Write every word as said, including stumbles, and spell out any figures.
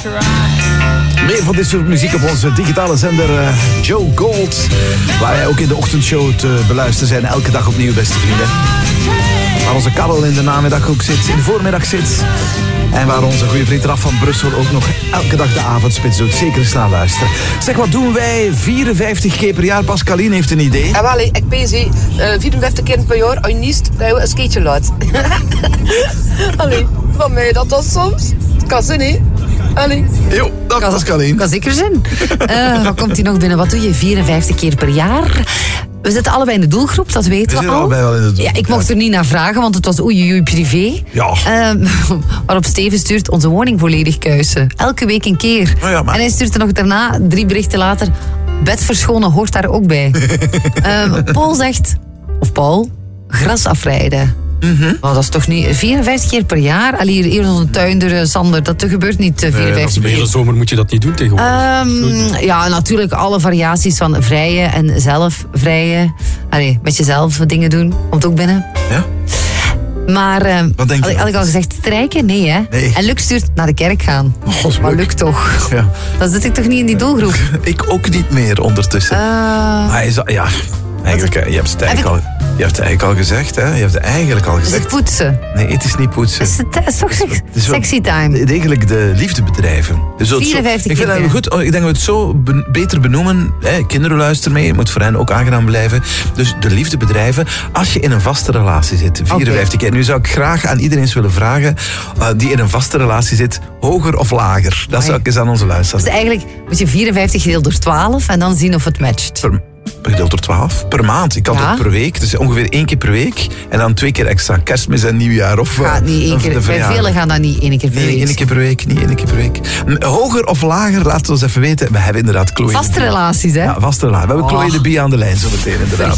Meer van dit soort muziek op onze digitale zender uh, Joe Gold. Waar wij ook in de ochtendshow te beluisteren zijn. Elke dag opnieuw, beste vrienden. Waar onze Karel in de namiddag ook zit, in de voormiddag zit. En waar onze goede vriend Raf van Brussel ook nog elke dag de avondspits doet. Zeker eens naar luisteren. Zeg, wat doen wij vierenvijftig keer per jaar? Pascaline heeft een idee. Ja, wel, ik ben ze uh, vierenvijftig keer per jaar aan niest dat je een skateje laat. Allee, van mij dat was soms. Dat kan ze niet. Allee. Jo, dat kan, Pascaline. Kan zeker zijn. Uh, wat komt hier nog binnen? Wat doe je vierenvijftig keer per jaar? We zitten allebei in de doelgroep, dat weten we, we al. allebei wel in de doelgroep. Ja, ik mocht er niet naar vragen, want het was oei oei privé. Ja. Uh, waarop Steven stuurt onze woning volledig kuisen. Elke week een keer. Oh ja, maar... En hij stuurt er nog daarna, drie berichten later... Bed verschonen hoort daar ook bij. uh, Paul zegt... Of Paul, gras afrijden. Mm-hmm. Oh, dat is toch niet vierenvijftig keer per jaar? Allee, hier, hier onze tuinder, Sander, dat gebeurt niet uh, vierenvijftig keer. De hele zomer moet je dat niet doen tegenwoordig. Um, ja, natuurlijk alle variaties van vrije en zelf vrije. Allee, met jezelf dingen doen, komt ook binnen. Ja? Maar, uh, Wat denk je? had, had ik al gezegd, strijken? Nee, hè? Nee. En Luc stuurt naar de kerk gaan. Oh, maar lukt toch? Ja. Dan zit ik toch niet in die doelgroep? Ik ook niet meer ondertussen. Uh, maar is dat, ja, eigenlijk, je hebt het eigenlijk, ik... al, je hebt het eigenlijk al gezegd, hè? Je hebt het eigenlijk al gezegd. Is het poetsen? Nee, het is niet poetsen. Is het, het is toch het is sexy time? Eigenlijk de liefdebedrijven. Dus vierenvijftig zo, ik vind dat we goed. Ik denk dat we het zo be, beter benoemen. Hè, kinderen luisteren mee. Het moet voor hen ook aangenaam blijven. Dus de liefdebedrijven. Als je in een vaste relatie zit, vierenvijftig keer. Okay. Nu zou ik graag aan iedereen eens willen vragen uh, die in een vaste relatie zit, hoger of lager? Dat zou ik eens aan onze luisteraars. Dus eigenlijk moet je vierenvijftig gedeeld door twaalf en dan zien of het matcht. Per, gedeeld door twaalf per maand. Ik kan ja. het per week. Dus ongeveer één keer per week. En dan twee keer extra. Kerstmis en nieuwjaar. Of, gaat niet één keer. Bij velen gaan dat niet één keer per nee, week. één keer per week. Niet één keer per week. Hoger of lager, laten we ons even weten. We hebben inderdaad Chloe. Vaste relaties, hè? Ja, vaste relaties. We hebben oh. Chloe de Bie aan de lijn zo meteen, inderdaad.